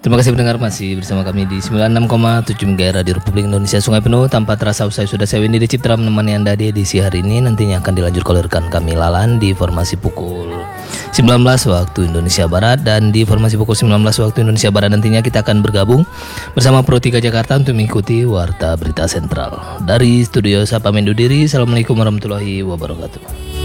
Terima kasih pendengar, masih bersama kami di 96,7 MHz Radio Republik Indonesia Sungai Penuh. Tanpa terasa usai sudah saya Windy Citra menemani Anda di edisi hari ini. Nantinya akan dilanjutkan oleh rekan kami Lalan di formasi pukul 19 waktu Indonesia Barat. Dan di formasi pukul 19 waktu Indonesia Barat nantinya kita akan bergabung bersama Pro 3 Jakarta untuk mengikuti Warta Berita Sentral. Dari studio saya pamit undur diri. Assalamualaikum warahmatullahi wabarakatuh.